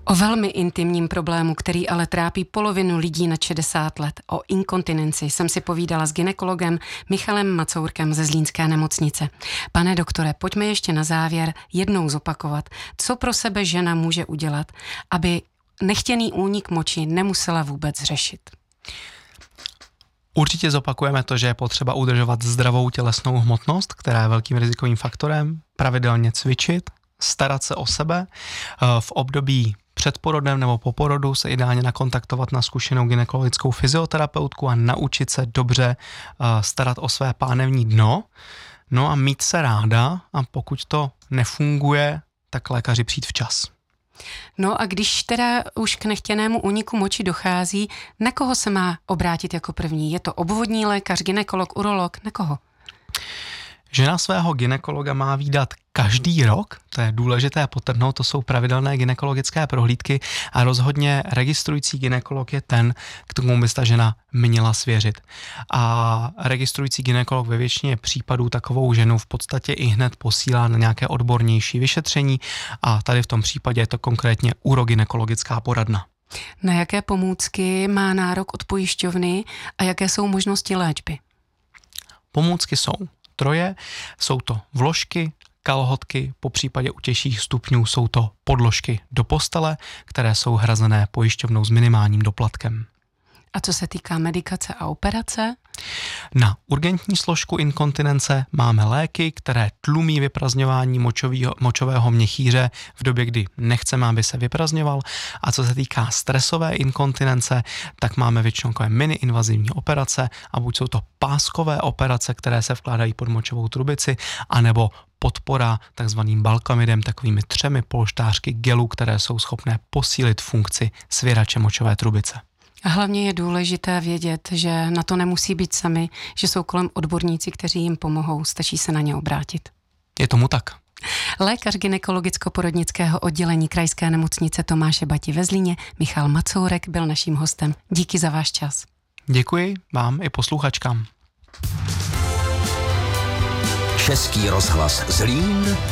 O velmi intimním problému, který ale trápí polovinu lidí nad 60 let, o inkontinenci, jsem si povídala s gynekologem Michalem Macourkem ze Zlínské nemocnice. Pane doktore, pojďme ještě na závěr jednou zopakovat, co pro sebe žena může udělat, aby nechtěný únik moči nemusela vůbec řešit. Určitě zopakujeme to, že je potřeba udržovat zdravou tělesnou hmotnost, která je velkým rizikovým faktorem, pravidelně cvičit, starat se o sebe. V období před porodem nebo po porodu se ideálně nakontaktovat na zkušenou gynekologickou fyzioterapeutku a naučit se dobře starat o své pánevní dno. No a mít se ráda, a pokud to nefunguje, tak lékaři přijít včas. No a když teda už k nechtěnému úniku moči dochází, na koho se má obrátit jako první? Je to obvodní lékař, gynekolog, urolog, na koho? Žena svého gynekologa má vídat každý rok, to je důležité podtrhnout, to jsou pravidelné gynekologické prohlídky a rozhodně registrující gynekolog je ten, k tomu by se ta žena měla svěřit. A registrující gynekolog ve většině případů takovou ženu v podstatě i hned posílá na nějaké odbornější vyšetření a tady v tom případě je to konkrétně urogynekologická poradna. Na jaké pomůcky má nárok od pojišťovny a jaké jsou možnosti léčby? Pomůcky jsou 3, jsou to vložky, kalhotky, po případě u těžších stupňů jsou to podložky do postele, které jsou hrazené pojišťovnou s minimálním doplatkem. A co se týká medikace a operace? Na urgentní složku inkontinence máme léky, které tlumí vyprazňování močového měchýře v době, kdy nechceme, aby se vyprazňoval. A co se týká stresové inkontinence, tak máme většinou mini-invazivní operace a buď jsou to páskové operace, které se vkládají pod močovou trubici, anebo podpora takzvaným balkamidem, takovými 3 polštářky gelu, které jsou schopné posílit funkci svěrače močové trubice. A hlavně je důležité vědět, že na to nemusí být sami, že jsou kolem odborníci, kteří jim pomohou, stačí se na ně obrátit. Je tomu tak. Lékař gynekologicko-porodnického oddělení Krajské nemocnice Tomáše Bati ve Zlíně Michal Macourek byl naším hostem. Díky za váš čas. Děkuji vám i posluchačkám. Český rozhlas Zlín